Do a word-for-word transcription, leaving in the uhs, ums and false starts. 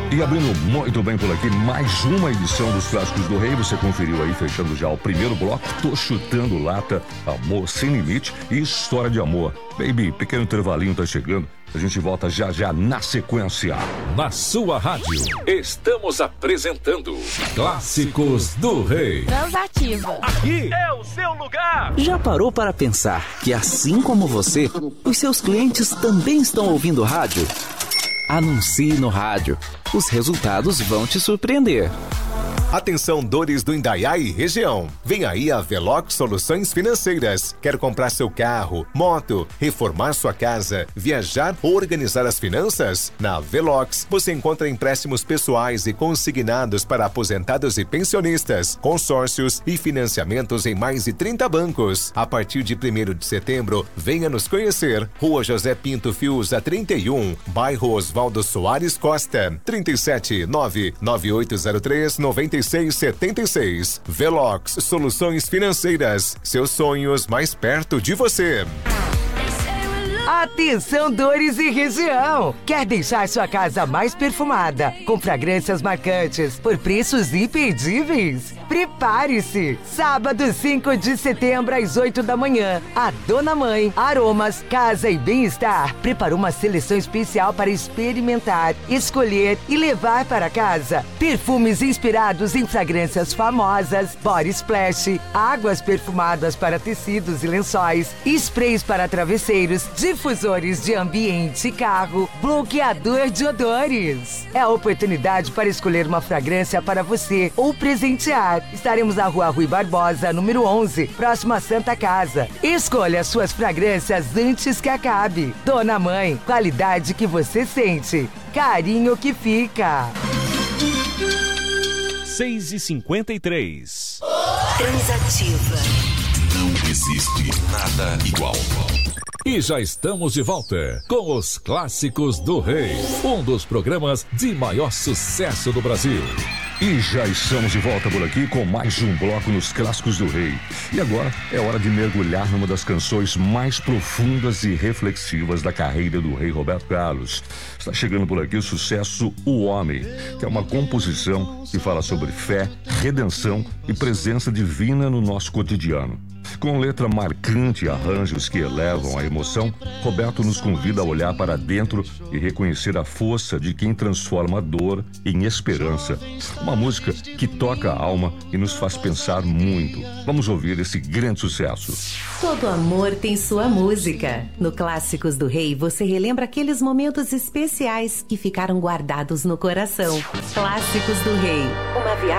E abrindo muito bem por aqui, mais uma edição dos Clássicos do Rei. Você conferiu aí, fechando já o primeiro bloco. Tô chutando lata, Amor Sem Limite e História de Amor. Baby, pequeno intervalinho tá chegando. A gente volta já já na sequência. Na sua rádio, estamos apresentando Clássicos do Rei. Transativa. Aqui é o seu lugar. Já parou para pensar que, assim como você, os seus clientes também estão ouvindo rádio? Anuncie no rádio. Os resultados vão te surpreender. Atenção, dores do Indaiá e região. Vem aí a Velox Soluções Financeiras. Quer comprar seu carro, moto, reformar sua casa, viajar ou organizar as finanças? Na Velox você encontra empréstimos pessoais e consignados para aposentados e pensionistas, consórcios e financiamentos em mais de trinta bancos. A partir de primeiro de setembro, venha nos conhecer. Rua José Pinto Fiuza trinta e um, bairro Oswaldo Soares Costa, trinta e sete, nove nove oito zero três, nove seis sete seis. Velox Soluções Financeiras. Seus sonhos mais perto de você. Atenção, dores e região! Quer deixar sua casa mais perfumada, com fragrâncias marcantes, por preços imperdíveis? Prepare-se! Sábado, cinco de setembro, às oito da manhã, a Dona Mãe Aromas Casa e Bem-Estar preparou uma seleção especial para experimentar, escolher e levar para casa perfumes inspirados em fragrâncias famosas, body splash, águas perfumadas para tecidos e lençóis, sprays para travesseiros, difusores de ambiente e carro, bloqueador de odores. É a oportunidade para escolher uma fragrância para você ou presentear. Estaremos na Rua Rui Barbosa, número onze, próximo à Santa Casa. Escolha suas fragrâncias antes que acabe. Dona Mãe, qualidade que você sente, carinho que fica. seis e cinquenta e três. Transativa. Não existe nada igual. E já estamos de volta com os Clássicos do Rei, um dos programas de maior sucesso do Brasil. E já estamos de volta por aqui com mais um bloco nos Clássicos do Rei. E agora é hora de mergulhar numa das canções mais profundas e reflexivas da carreira do rei Roberto Carlos. Está chegando por aqui o sucesso O Homem, que é uma composição que fala sobre fé, redenção e presença divina no nosso cotidiano. Com letra marcante e arranjos que elevam a emoção, Roberto nos convida a olhar para dentro e reconhecer a força de quem transforma a dor em esperança. Uma música que toca a alma e nos faz pensar muito. Vamos ouvir esse grande sucesso. Todo amor tem sua música. No Clássicos do Rei, você relembra aqueles momentos especiais que ficaram guardados no coração. Clássicos do Rei. Uma viagem